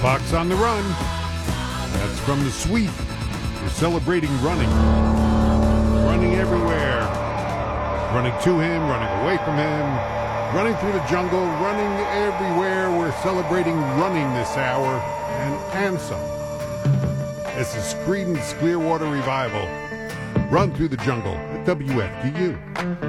Fox on the Run. That's from the Sweet. We're celebrating running. Running everywhere. Running to him, running away from him, running through the jungle, running everywhere. We're celebrating running this hour and some. It's the Creedence Clearwater Revival. Run Through the Jungle at WFDU.